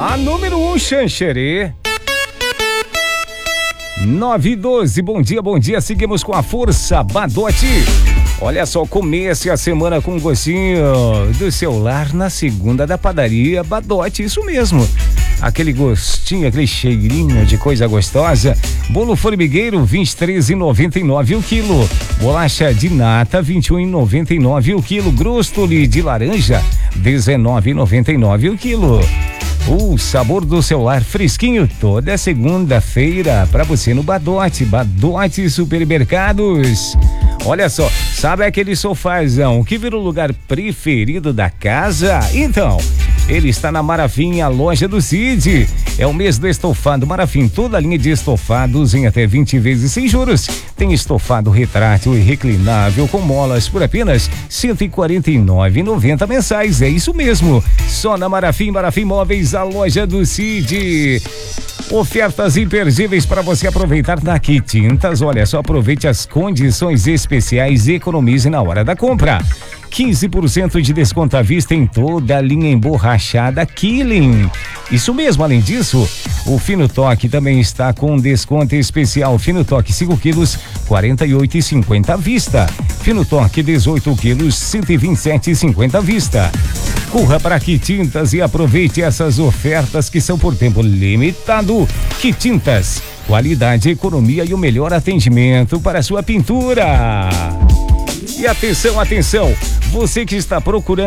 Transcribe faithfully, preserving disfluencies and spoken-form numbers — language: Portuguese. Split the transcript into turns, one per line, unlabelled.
A número um, Xanxerê. nove e doze, bom dia, bom dia. Seguimos com a força, Badote. Olha só, comece a semana com um gostinho do seu lar na segunda da padaria Badote, isso mesmo. Aquele gostinho, aquele cheirinho de coisa gostosa. Bolo formigueiro, vinte e três reais e noventa e nove centavos o quilo. Bolacha de nata, vinte e um reais e noventa e nove centavos o quilo. Grostoli de laranja, dezenove reais e noventa e nove centavos o quilo. O sabor do celular fresquinho toda segunda-feira para você no Badote, Badote Supermercados. Olha só, sabe aquele sofazão que vira o lugar preferido da casa? Então, ele está na Marafim, a loja do Cid. É o mês do estofado Marafim, toda a linha de estofados em até vinte vezes sem juros. Tem estofado retrátil e reclinável com molas por apenas cento e quarenta e nove reais e noventa centavos mensais. É isso mesmo, só na Marafim, Marafim Móveis, a loja do Cid. Ofertas imperdíveis para você aproveitar na Quitintas. Olha só, aproveite as condições especiais e economize na hora da compra. quinze por cento de desconto à vista em toda a linha emborrachada Killing. Isso mesmo, além disso, o Fino Toque também está com desconto especial. Fino Toque cinco quilos, quarenta e oito reais e cinquenta centavos à vista. Fino Toque dezoito quilos, cento e vinte e sete reais e cinquenta centavos à vista. Corra para Quitintas e aproveite essas ofertas que são por tempo limitado. Quitintas, qualidade, economia e o melhor atendimento para a sua pintura. E atenção, atenção, você que está procurando